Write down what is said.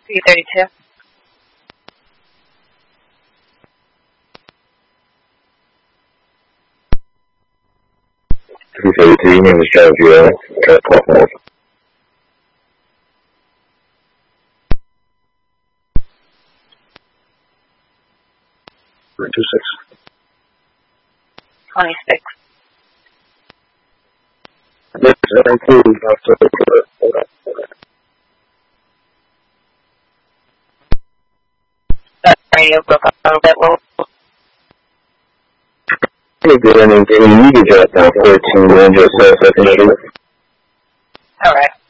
332. 333, name is John Vieira, airport mode. 326. 26. This is including Radio broke up a little bit. Well, you need to drop down 14 and just set up. all right.